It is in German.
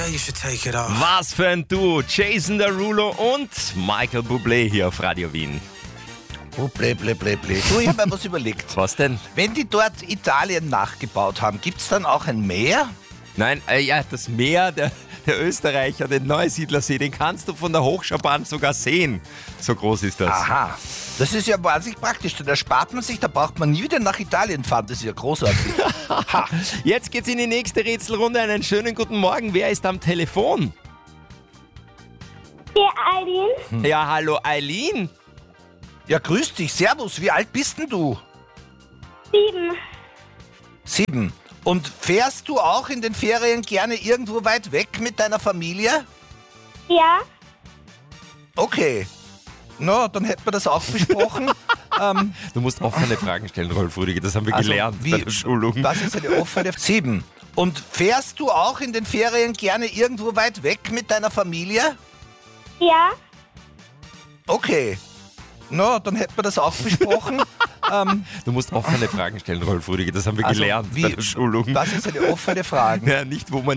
Yeah, you should take it off. Was für ein Duo. Jason Derulo und Michael Bublé hier auf Radio Wien. Oh, blä. Du, ich habe mir was überlegt. Was denn? Wenn die dort Italien nachgebaut haben, gibt es dann auch ein Meer? Nein, ja, das Meer, der Österreicher, den Neusiedlersee, den kannst du von der Hochschaubahn sogar sehen. So groß ist das. Aha, das ist ja wahnsinnig praktisch. Da spart man sich, da braucht man nie wieder nach Italien fahren. Das ist ja großartig. Ha. Jetzt geht's in die nächste Rätselrunde. Einen schönen guten Morgen. Wer ist am Telefon? Die Eileen, Ja, hallo Eileen. Ja, grüß dich, servus. Wie alt bist denn du? 7. 7. Und fährst du auch in den Ferien gerne irgendwo weit weg mit deiner Familie? Ja, Okay. Na, dann hätten wir das auch besprochen. Du musst offene Fragen stellen, Rolf Rüdiger. Das haben wir gelernt bei der Schulung. Das ist eine offene 7. Und fährst du auch in den Ferien gerne irgendwo weit weg mit deiner Familie? ja, Okay. Na, dann hätten wir das auch besprochen. Du musst offene Fragen stellen, Rolf Rüdiger. Das haben wir Also, gelernt bei der Schulung. Das ist eine offene Frage. Ja, nicht, wo man